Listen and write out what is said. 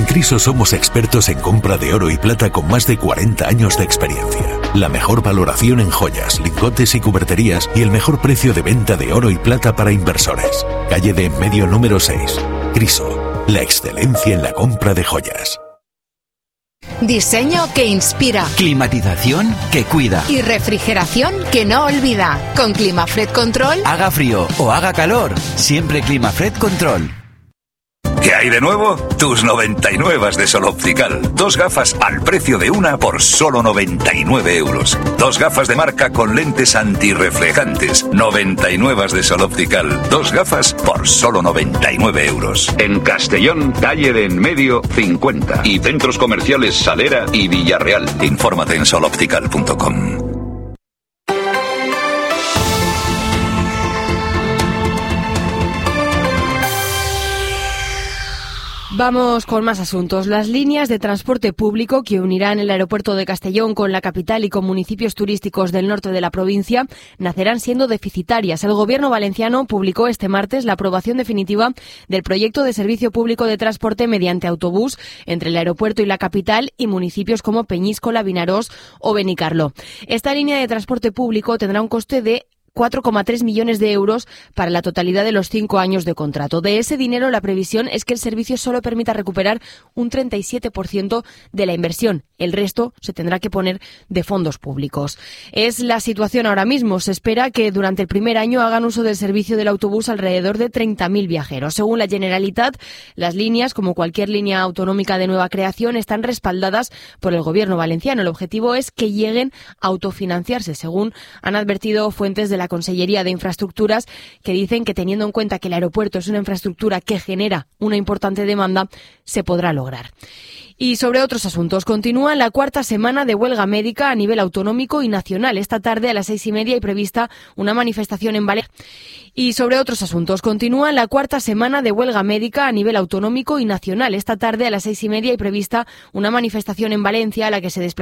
Criso somos expertos en compra de oro y plata con más de 40 años de experiencia. La mejor valoración en joyas, lingotes y cuberterías y el mejor precio de venta de oro y plata para inversores. Calle de Enmedio número 6. Criso, la excelencia en la compra de joyas. Diseño que inspira. Climatización que cuida. Y refrigeración que no olvida. Con Climafred Control. Haga frío o haga calor, siempre Climafred Control. ¿Qué hay de nuevo? Tus 99 de Sol Optical. 2 gafas al precio de una por solo 99 euros. 2 gafas de marca con lentes antirreflejantes. 99 de Sol Optical. 2 gafas por solo 99 euros. En Castellón, calle de Enmedio 50. Y centros comerciales Salera y Villarreal. Infórmate en soloptical.com. Vamos con más asuntos. Las líneas de transporte público que unirán el aeropuerto de Castellón con la capital y con municipios turísticos del norte de la provincia nacerán siendo deficitarias. El Gobierno valenciano publicó este martes la aprobación definitiva del proyecto de servicio público de transporte mediante autobús entre el aeropuerto y la capital y municipios como Peñíscola, Vinarós o Benicarló. Esta línea de transporte público tendrá un coste de 4,3 millones de euros para la totalidad de los 5 años de contrato. De ese dinero, la previsión es que el servicio solo permita recuperar un 37% de la inversión. El resto se tendrá que poner de fondos públicos. Es la situación ahora mismo. Se espera que durante el primer año hagan uso del servicio del autobús alrededor de 30.000 viajeros. Según la Generalitat, las líneas, como cualquier línea autonómica de nueva creación, están respaldadas por el Gobierno valenciano. El objetivo es que lleguen a autofinanciarse, según han advertido fuentes de la Consellería de Infraestructuras, que dicen que teniendo en cuenta que el aeropuerto es una infraestructura que genera una importante demanda, se podrá lograr. Y sobre otros asuntos, continúa la 4ª semana de huelga médica a nivel autonómico y nacional. Esta tarde a las 6:30 hay prevista una manifestación en Valencia. Y sobre otros asuntos, continúa la 4ª semana de huelga médica a nivel autonómico y nacional. Esta tarde a las 6:30 hay prevista una manifestación en Valencia a la que se desplaza